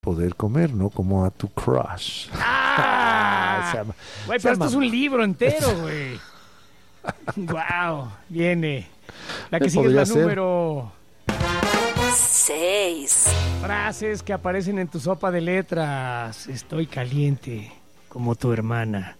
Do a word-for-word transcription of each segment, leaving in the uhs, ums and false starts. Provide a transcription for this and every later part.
poder comer, ¿no? Como a tu crush. ¡Ah! Se llama- Güey, se pero esto llama- es un libro entero, güey. Wow, viene. La que Eh, sigue es la podría ser. número... seis, Frases que aparecen en tu sopa de letras. Estoy caliente, como tu hermana.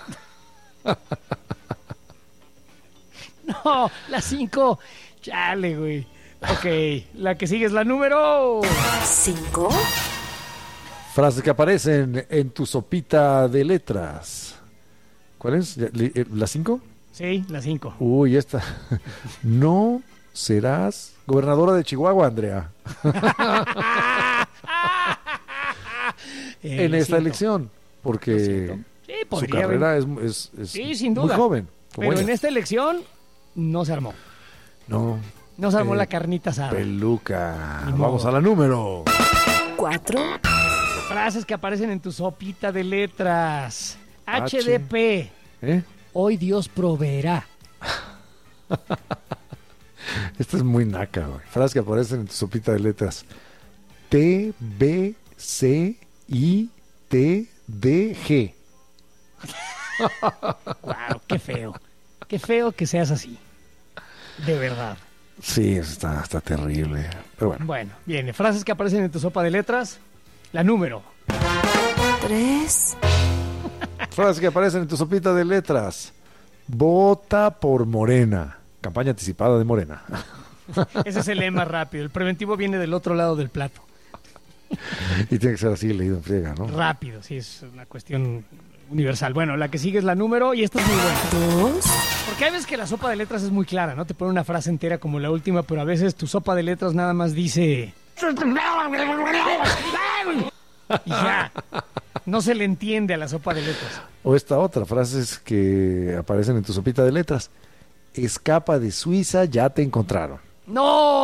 No, la cinco. Chale, güey. Ok, la que sigue es la número... cinco, Frases que aparecen en tu sopita de letras. ¿Cuál es? ¿La cinco? Sí, la cinco. Uy, esta. No serás gobernadora de Chihuahua, Andrea, Eh, en lo esta siento. elección, Lo porque siento. Sí, su podría carrera haber. es, es, es Sí, sin muy duda. joven. Como Pero ella. en esta elección no se armó. No, No se armó Eh, la carnita asada. peluca. Ni modo. Vamos a la número. cuatro, Frases que aparecen en tu sopita de letras. H. H D P. ¿Eh? Hoy Dios proveerá. Esta es muy naca, güey. Frases que aparecen en tu sopita de letras. T, B, C, I, T, D, G. Wow, qué feo. Qué feo que seas así. De verdad. Sí, eso está, está terrible. Pero bueno. Bueno, viene. Frases que aparecen en tu sopa de letras. La número. tres, Frases que aparecen en tu sopita de letras. Vota por Morena. Campaña anticipada de Morena. Ese es el lema rápido. El preventivo viene del otro lado del plato. Y tiene que ser así leído en friega, ¿no? Rápido, sí, es una cuestión universal. Bueno, la que sigue es la número y esta es muy buena. dos, Porque hay veces que la sopa de letras es muy clara, ¿no? Te pone una frase entera como la última, pero a veces tu sopa de letras nada más dice... Y ya. No se le entiende a la sopa de letras. O esta otra, frases que aparecen en tu sopita de letras. Escapa de Suiza, ya te encontraron. ¡No!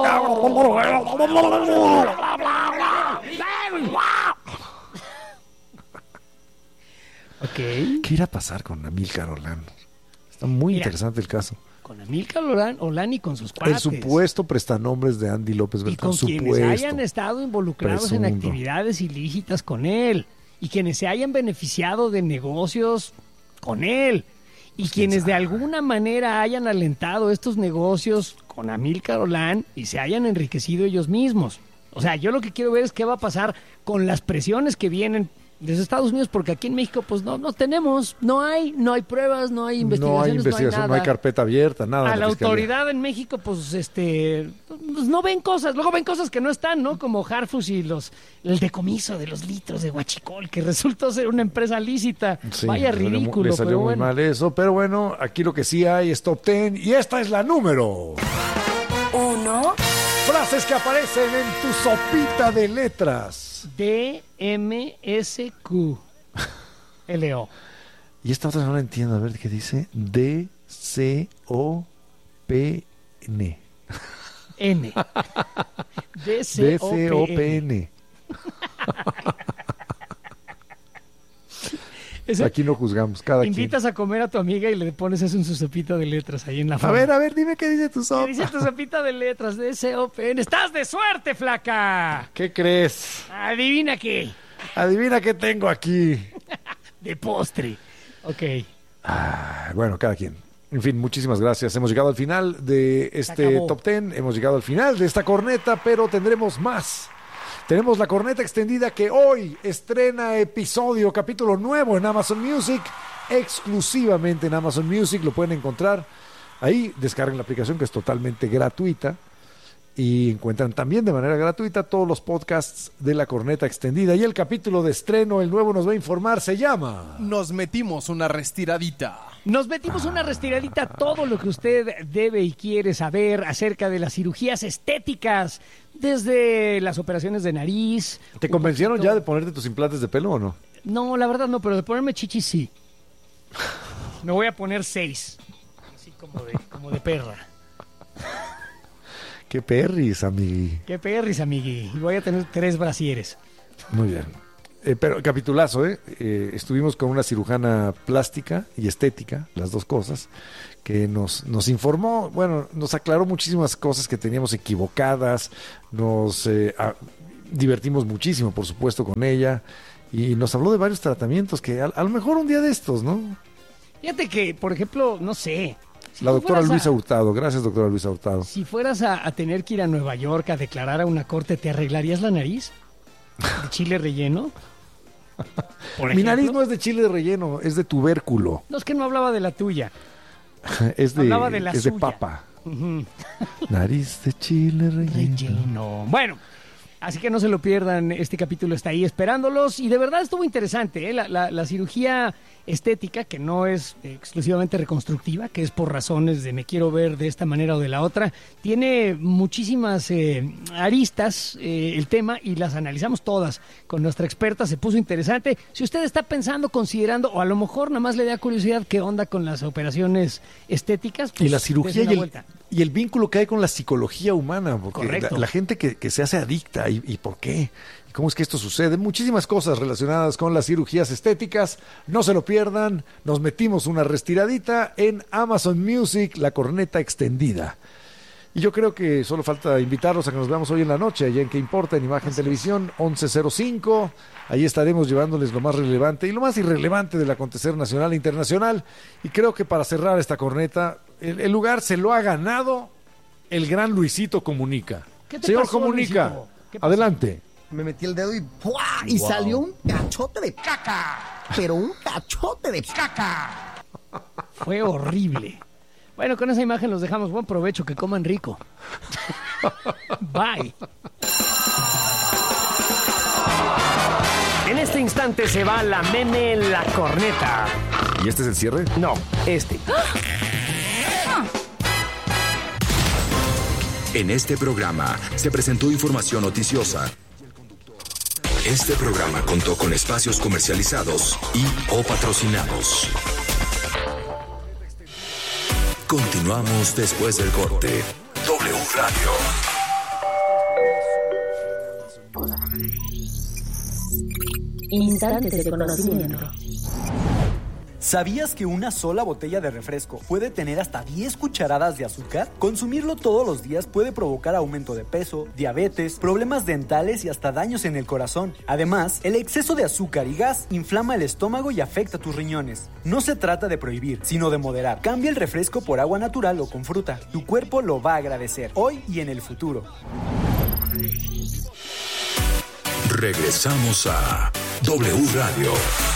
Ok. ¿Qué irá a pasar con Amílcar Olán? Está muy Mira. interesante el caso. Con Amílcar Olán, Olán y con sus El cuates. supuesto prestanombres de Andy López Y Beltrán. con quienes Supuesto. hayan estado involucrados en Presundo. actividades ilícitas con él. Y quienes se hayan beneficiado de negocios con él. Y Pues, quienes quién de sabe. alguna manera hayan alentado estos negocios con Amílcar Olán y se hayan enriquecido ellos mismos. O sea, yo lo que quiero ver es qué va a pasar con las presiones que vienen desde Estados Unidos, porque aquí en México pues no, no tenemos, no hay, no hay pruebas, no hay No hay investigaciones, investigación, no no hay hay, nada. carpeta abierta, nada. A en la Fiscalía. autoridad en México, pues, este, pues no ven cosas, luego ven cosas que no están, ¿no? Como Harfus y los, el decomiso de los litros de Huachicol, que resultó ser una empresa lícita. Sí, Vaya le salió mu- ridículo, le salió pero muy bueno. mal eso, pero bueno, aquí lo que sí hay es top ten y esta es la número. uno, Frases que aparecen en tu sopita de letras. D M S Q L O. Y esta otra no la entiendo, a ver qué dice. D C O P N. N. D D C C O P N. Ese- Aquí no juzgamos, cada quien. Invitas a comer a tu amiga y le pones eso en su sopita de letras ahí en la A fama. ver, a ver, dime qué dice tu ¿Qué sopa. dice tu sopita de letras? D C O P N. ¡Estás de suerte, flaca! ¿Qué crees? Adivina qué. Adivina qué tengo aquí. De postre. Ok. Ah, bueno, cada quien. En fin, muchísimas gracias. Hemos llegado al final de este acabó. top ten. Hemos llegado al final de esta corneta, pero tendremos más. Tenemos la corneta extendida que hoy estrena episodio, capítulo nuevo en Amazon Music, exclusivamente en Amazon Music. Lo pueden encontrar ahí. Descarguen la aplicación que es totalmente gratuita. Y encuentran también de manera gratuita todos los podcasts de la corneta extendida. Y el capítulo de estreno, el nuevo nos va a informar, se llama... Nos metimos una restiradita. Nos metimos una restiradita a todo lo que usted debe y quiere saber acerca de las cirugías estéticas, desde las operaciones de nariz. ¿Te un convencieron poquito- ya de ponerte tus implantes de pelo o no? No, la verdad no, pero de ponerme chichis sí. Me voy a poner seis. Así como de, como de perra. ¡Qué perris, amigui! Qué perris, amigui. Y voy a tener tres brasieres. Muy bien. Eh, pero capitulazo, ¿eh? ¿eh? Estuvimos con una cirujana plástica y estética, las dos cosas, que nos, nos informó, bueno, nos aclaró muchísimas cosas que teníamos equivocadas, nos... eh, a- divertimos muchísimo, por supuesto, con ella. Y nos habló de varios tratamientos que a, a lo mejor un día de estos, ¿no? Fíjate que, por ejemplo, no sé. Si La tú doctora fueras Luisa a- Hurtado. Gracias, doctora Luisa Hurtado. Si fueras a, a tener que ir a Nueva York a declarar a una corte, ¿te arreglarías la nariz? ¿De chile relleno? Por Mi ejemplo. nariz no es de chile relleno, es de tubérculo. No, es que no hablaba de la tuya. Es de, Hablaba de la es de suya. papa. Ujú. Nariz de chile relleno. Relleno. Bueno, así que no se lo pierdan. Este capítulo está ahí esperándolos. Y de verdad estuvo interesante, ¿eh? La, la- la cirugía estética, que no es exclusivamente reconstructiva, que es por razones de me quiero ver de esta manera o de la otra, tiene muchísimas eh, aristas eh, el tema y las analizamos todas con nuestra experta. Se puso interesante. Si usted está pensando, considerando, o a lo mejor nada más le da curiosidad qué onda con las operaciones estéticas, pues Y la cirugía dése una y el, vuelta. y el vínculo que hay con la psicología humana, porque Correcto. la, la gente que, que se hace adicta, y, y por qué, y cómo es que esto sucede, muchísimas cosas relacionadas con las cirugías estéticas, no se lo pierdan, nos metimos una restiradita en Amazon Music, la corneta extendida. Y yo creo que solo falta invitarlos a que nos veamos hoy en la noche, allá en Que Importa, en Imagen Televisión, once cero cinco. Ahí estaremos llevándoles lo más relevante y lo más irrelevante del acontecer nacional e internacional. Y creo que para cerrar esta corneta, el, el lugar se lo ha ganado el gran Luisito Comunica. ¿Qué te Señor pasó, Comunica, Luisito? ¿Qué pasó? adelante. Me metí el dedo y ¡pua! Y Wow. salió un cachote de caca. Pero un cachote de caca. Fue horrible. Bueno, con esa imagen los dejamos. Buen provecho, que coman rico. Bye. En este instante se va la meme La Corneta. ¿Y este es el cierre? No, este. En este programa se presentó información noticiosa. Este programa contó con espacios comercializados y o patrocinados. Continuamos después del corte. W Radio. Instantes de conocimiento. ¿Sabías que una sola botella de refresco puede tener hasta diez cucharadas de azúcar? Consumirlo todos los días puede provocar aumento de peso, diabetes, problemas dentales y hasta daños en el corazón. Además, el exceso de azúcar y gas inflama el estómago y afecta tus riñones. No se trata de prohibir, sino de moderar. Cambia el refresco por agua natural o con fruta. Tu cuerpo lo va a agradecer, hoy y en el futuro. Regresamos a W Radio.